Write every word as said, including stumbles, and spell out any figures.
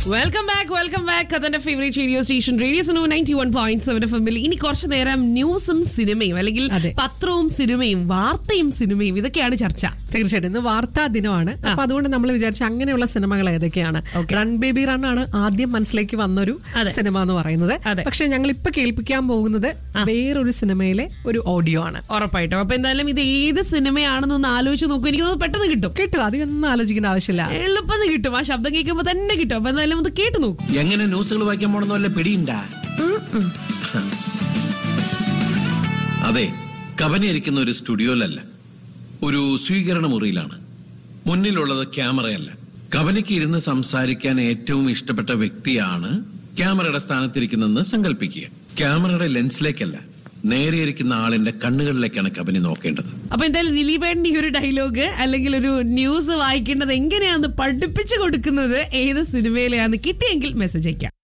Welcome back welcome back അതിന്റെ favourite radio station radio Suno ninety one point seven F എമ്മിൽ ഇനി കുറച്ചു നേരം ന്യൂസും സിനിമയും അല്ലെങ്കിൽ പത്രവും സിനിമയും വാർത്തയും സിനിമയും ഇതൊക്കെയാണ് ചർച്ച. തീർച്ചയായിട്ടും ഇന്ന് വാർത്താ ദിനമാണ്. അപ്പൊ അതുകൊണ്ട് നമ്മൾ വിചാരിച്ച അങ്ങനെയുള്ള സിനിമകൾ ഏതൊക്കെയാണ്. റൺ ബേബി റൺ ആണ് ആദ്യം മനസ്സിലേക്ക് വന്നൊരു സിനിമ എന്ന് പറയുന്നത്. പക്ഷെ ഞങ്ങൾ ഇപ്പൊ കേൾപ്പിക്കാൻ പോകുന്നത് വേറൊരു സിനിമയിലെ ഒരു ഓഡിയോ ആണ്. ഉറപ്പായിട്ടും. അപ്പൊ എന്തായാലും ഇത് ഏത് സിനിമയാണെന്നൊന്ന് ആലോചിച്ച് നോക്കും. എനിക്ക് പെട്ടെന്ന് കിട്ടും കിട്ടും അധികം ആലോചിക്കേണ്ട ആവശ്യമില്ല, എളുപ്പം കിട്ടും. ആ ശബ്ദം കേൾക്കുമ്പോ തന്നെ കിട്ടും. അപ്പൊ എന്തായാലും ഒന്ന് കേട്ടു നോക്കും. എങ്ങനെ ന്യൂസുകൾ വായിക്കാൻ പോണെന്ന് വല്ല പിടിയുണ്ടാ? അതെ, കവനിരിക്കുന്ന ഒരു സ്റ്റുഡിയോയിലല്ല, ഒരു സ്വീകരണ മുറിയിലാണ്. മുന്നിലുള്ളത് ക്യാമറയല്ല. കവനിക്ക് ഇരുന്ന് സംസാരിക്കാൻ ഏറ്റവും ഇഷ്ടപ്പെട്ട വ്യക്തിയാണ് ക്യാമറയുടെ സ്ഥാനത്തിരിക്കുന്നതെന്ന് സങ്കല്പിക്കുക. ക്യാമറയുടെ ലെൻസിലേക്കല്ല, നേരെയിരിക്കുന്ന ആളിന്റെ കണ്ണുകളിലേക്കാണ് കവനി നോക്കേണ്ടത്. അപ്പൊ എന്തായാലും ദിലീപേട്ടൻ ഈ ഒരു ഡയലോഗ് അല്ലെങ്കിൽ ഒരു ന്യൂസ് വായിക്കേണ്ടത് എങ്ങനെയാന്ന് പഠിപ്പിച്ചു കൊടുക്കുന്നത് ഏത് സിനിമയിലെയാന്ന് കിട്ടിയെങ്കിൽ മെസ്സേജ് അയക്കാം.